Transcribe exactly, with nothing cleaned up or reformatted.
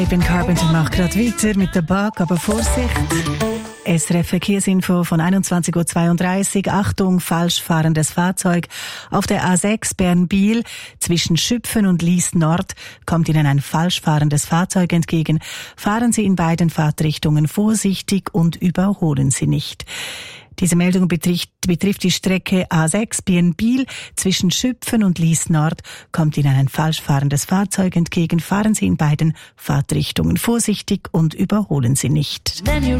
Ben Carpenter macht gerade weiter mit der Bug, aber Vorsicht. S R F Verkehrsinfo von einundzwanzig Uhr zweiunddreißig. Achtung, falsch fahrendes Fahrzeug. Auf der A sechs Bern-Biel zwischen Schüpfen und Lies Nord kommt Ihnen ein falsch fahrendes Fahrzeug entgegen. Fahren Sie in beiden Fahrtrichtungen vorsichtig und überholen Sie nicht. Diese Meldung betrifft, betrifft die Strecke A sechs Bern-Biel zwischen Schüpfen und Lies Nord. Kommt Ihnen ein falsch fahrendes Fahrzeug entgegen, fahren Sie in beiden Fahrtrichtungen vorsichtig und überholen Sie nicht.